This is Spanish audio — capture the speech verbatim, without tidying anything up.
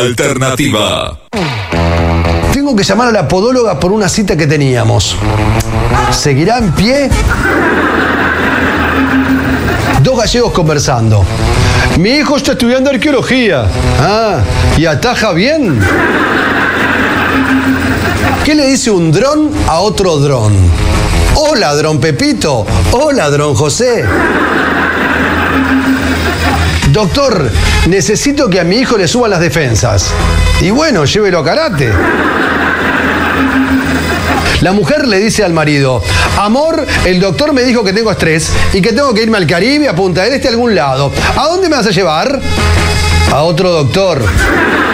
Alternativa. Tengo que llamar a la podóloga por una cita que teníamos. ¿Seguirá en pie? Dos gallegos conversando. Mi hijo está estudiando arqueología. Ah, ¿y ataja bien? ¿Qué le dice un dron a otro dron? Hola, dron Pepito. Hola, dron José. Doctor, necesito que a mi hijo le suban las defensas. Y bueno, llévelo a karate. La mujer le dice al marido: amor, el doctor me dijo que tengo estrés y que tengo que irme al Caribe, a Punta del Este, a algún lado. ¿A dónde me vas a llevar? A otro doctor.